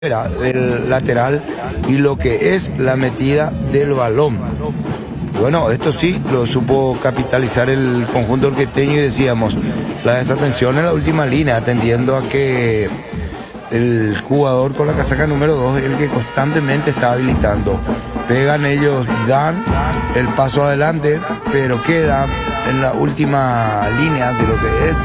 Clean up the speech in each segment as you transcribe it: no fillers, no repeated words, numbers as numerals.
el lateral y lo que es la metida del balón. Bueno, esto sí lo supo capitalizar el conjunto orquesteño y decíamos, la desatención en la última línea, atendiendo a que el jugador con la casaca número 2 es el que constantemente está habilitando. Pegan ellos, dan el paso adelante, pero queda en la última línea de lo que es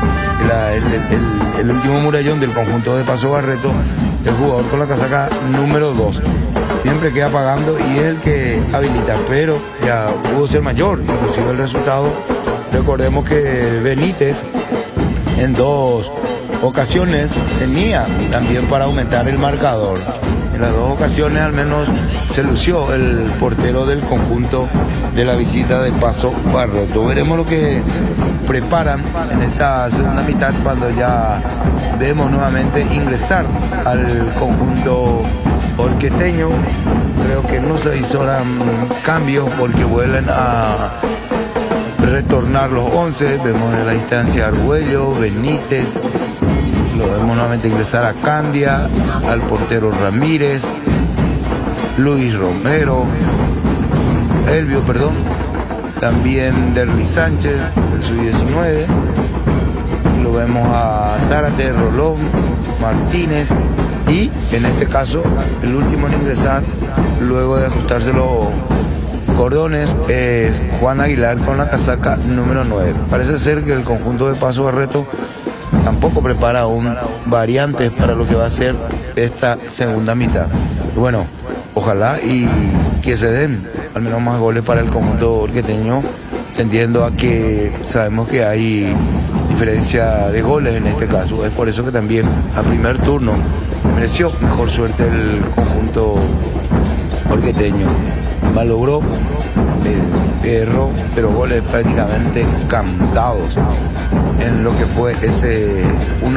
el último murallón del conjunto de Paso Barreto, el jugador con la casaca número 2. Siempre queda pagando y es el que habilita, pero ya pudo ser mayor, inclusive el resultado. Recordemos que Benítez en 2 ocasiones tenía también para aumentar el marcador. En las 2 ocasiones al menos se lució el portero del conjunto de la visita de Paso Barreto. Veremos lo que preparan en esta segunda mitad cuando ya vemos nuevamente ingresar al conjunto orquesteño. Creo que no se avisoran cambios porque vuelven a retornar los 11. Vemos en la distancia Argüello, Benítez, lo vemos nuevamente ingresar a Candia, al portero Ramírez, Luis Romero, Elvio, también Derby Sánchez, el sub-19, lo vemos a Zárate, Rolón, Martínez y en este caso el último en ingresar luego de ajustarse los cordones es Juan Aguilar con la casaca número 9. Parece ser que el conjunto de Paso Barreto tampoco prepara aún variantes para lo que va a ser esta segunda mitad. Y bueno, ojalá y que se den al menos más goles para el conjunto orquesteño, tendiendo a que sabemos que hay diferencia de goles en este caso. Es por eso que también a primer turno mereció mejor suerte el conjunto orquesteño. Malogró, erró, pero goles prácticamente cantados en lo que fue ese 1-0.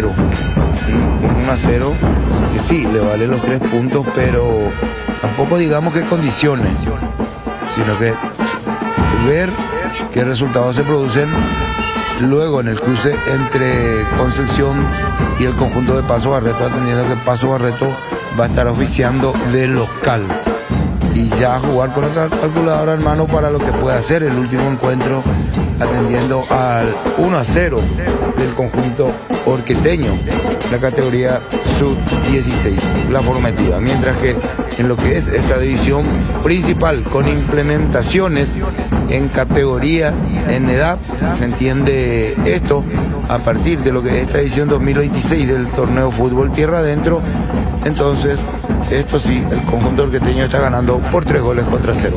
Un 1-0 que sí, le vale los 3 puntos, pero tampoco digamos que condiciones, sino que ver qué resultados se producen luego en el cruce entre Concepción y el conjunto de Paso Barreto, atendiendo que Paso Barreto va a estar oficiando de local y ya jugar con la calculadora en mano para lo que pueda ser el último encuentro, atendiendo al 1-0 del conjunto orquesteño, la categoría sub-16, la formativa, mientras que en lo que es esta división principal con implementaciones en categorías, en edad, se entiende esto a partir de lo que es esta edición 2026 del torneo Fútbol Tierra Adentro. Entonces, esto sí, el conjunto orquesteño está ganando por 3-0.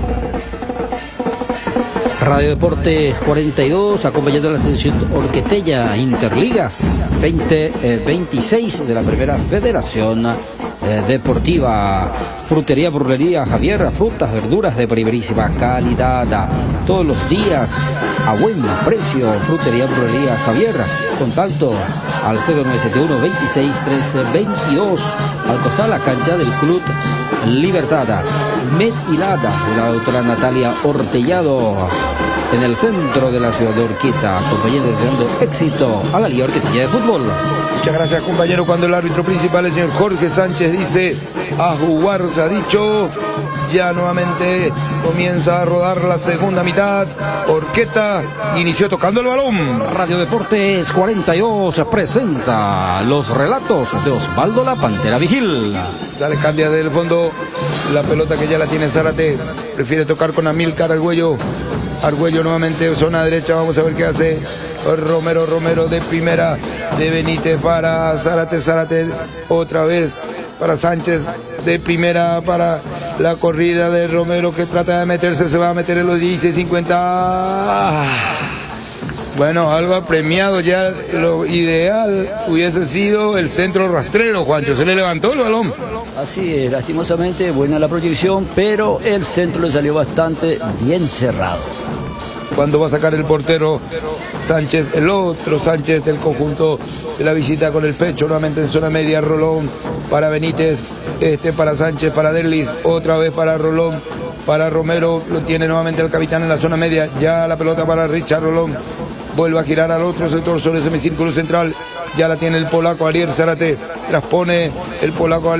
Radio Deportes 42, acompañando a la selección orquesteña Interligas 2026 de la Primera Federación Deportiva. Frutería, burlería Javier, frutas, verduras de primerísima calidad, todos los días a buen precio. Frutería, burlería Javier, contacto al 0971 26 13 22, al costado de la cancha del Club Libertad. Med Hilada de la doctora Natalia Ortellado, en el centro de la ciudad de Orqueta, compañero, deseando éxito a la Liga Orqueteña de Fútbol. Muchas gracias, compañero. Cuando el árbitro principal, el señor Jorge Sánchez, dice a jugar, se ha dicho, ya nuevamente comienza a rodar la segunda mitad. Orqueta inició tocando el balón. Radio Deportes 42 presenta los relatos de Osvaldo La Pantera Vigil. Sale Candia del fondo, la pelota que ya la tiene Zárate, prefiere tocar con Amílcar Argüello. Argüello nuevamente, zona derecha, vamos a ver qué hace Romero de primera, de Benítez para Zárate otra vez para Sánchez, de primera para la corrida de Romero que trata de meterse, se va a meter en los 16-50. Bueno, algo apremiado ya, lo ideal hubiese sido el centro rastrero, Juancho, se le levantó el balón. Así es, lastimosamente buena la proyección, pero el centro le salió bastante bien cerrado. Cuando va a sacar el portero Sánchez, el otro Sánchez del conjunto de la visita con el pecho, nuevamente en zona media, Rolón para Benítez, para Sánchez, para Derlis, otra vez para Rolón, para Romero, lo tiene nuevamente el capitán en la zona media, ya la pelota para Richard Rolón, vuelve a girar al otro sector sobre el semicírculo central, ya la tiene el polaco Ariel Zárate, transpone el polaco